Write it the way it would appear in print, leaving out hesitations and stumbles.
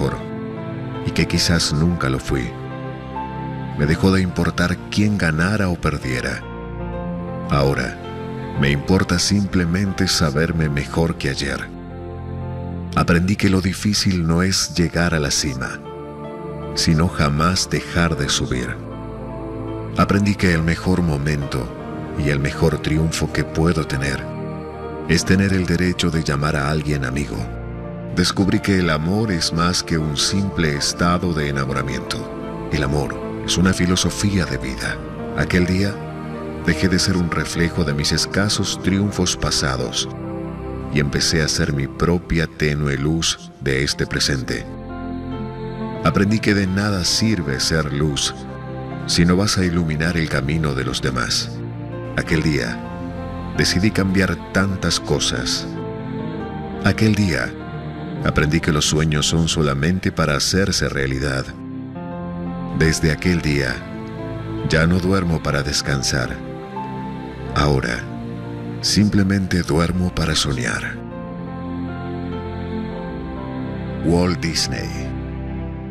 mejor, y que quizás nunca lo fui. Me dejó de importar quién ganara o perdiera. Ahora, me importa simplemente saberme mejor que ayer. Aprendí que lo difícil no es llegar a la cima, sino jamás dejar de subir. Aprendí que el mejor momento y el mejor triunfo que puedo tener es tener el derecho de llamar a alguien amigo. Descubrí que el amor es más que un simple estado de enamoramiento. El amor es una filosofía de vida. Aquel día dejé de ser un reflejo de mis escasos triunfos pasados y empecé a ser mi propia tenue luz de este presente. Aprendí que de nada sirve ser luz si no vas a iluminar el camino de los demás. Aquel día decidí cambiar tantas cosas. Aquel día aprendí que los sueños son solamente para hacerse realidad. Desde aquel día ya no duermo para descansar. Ahora simplemente duermo para soñar. Walt Disney.